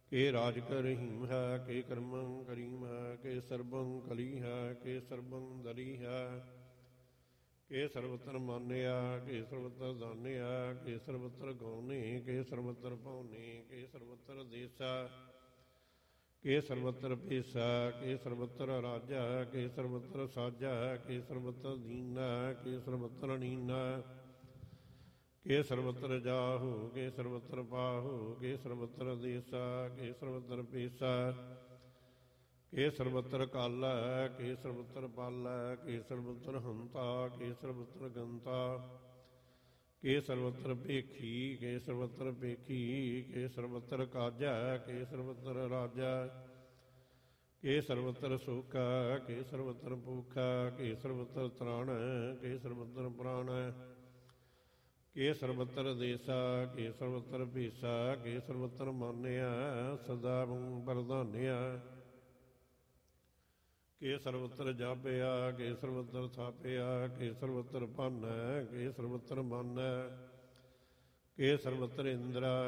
ਕੇ ਰਾਜ ਕਰਹੀਮ ਹੈ, ਕੇ ਕਰਮੰ ਕਰੀਮ ਹੈ, ਕੇ ਸਰਬੰ ਕਲੀ ਹੈ, ਕੇ ਸਰਬੰ ਦਰੀ ਹੈ, ਕੇ ਸਰਬਤਰ ਮਾਨਿਆ, ਕੇ ਸਰਬਤਰ ਦਾਨਿਆ, ਕੇ ਸਰਬਤਰ ਗਾਉਨੇ, ਕੇ ਸਰਬਤਰ ਪਾਉਨੇ, ਕੇ ਸਰਬਤਰ ਦੇਸਾ, ਕੇ ਸਰਬਤਰ ਭੇਸਾ, ਕੇ ਸਰਬਤਰ ਰਾਜਾ, ਕੇ ਸਰਬਤਰ ਸਾਜਾ, ਕੇ ਸਰਬਤਰ ਦੀਨਾ, ਕੇ ਸਰਬਤਰ ਨੀਨਾ, ਕੇ ਸਰਬਤਰ ਜਾਹੂ, ਕੇ ਸਰਬਤਰ ਪਾਹੂ, ਕੇ ਸਰਬਤਰ ਦੇਸਾ, ਕੇ ਸਰਬਤਰ ਭੇਸਾ, ਕੇ ਸਰਬਤਰ ਕਾਲਾ, ਕੇ ਸਰਬਤਰ ਪਾਲਾ, ਕੇ ਸਰਬਤਰ ਹੰਤਾ, ਕੇ ਸਰਬਤਰ ਗੰਤਾ, ਕੇ ਸਰਬਤਰ ਭੇਖੀ, ਕੇ ਸਰਬਤਰ ਭੇਖੀ, ਕੇ ਸਰਬਤਰ ਕਾਜਾ, ਕੇ ਸਰਬਤਰ ਰਾਜਾ, ਕੇ ਸਰਬਤਰ ਸੋਖਾ, ਕੇ ਸਰਬਤਰ ਭੂਖਾ, ਕੇ ਸਰਬਤਰ ਤ੍ਰਾਣ, ਕੇ ਸਰਬਤਰ ਪ੍ਰਾਣ, ਕੇ ਸਰਬਤਰ ਦੇਸਾ, ਕੇ ਸਰਬਤਰ ਭੇਸਾ, ਕੇ ਸਰਬਤਰ ਮਾਨਿਆ, ਸਦਾ ਵਰਦਾਨਿਆ, ਕੇ ਸਰਬਤਰ ਜਾਪਿਆ, ਕੇ ਸਰਬਤਰ ਥਾਪਿਆ, ਕੇ ਸਰਬਤਰ ਭਾਨੈ, ਕੇ ਸਰਬਤਰ ਮਾਨੈ, ਕੇ ਸਰਬਤਰ ਇੰਦਰਾ,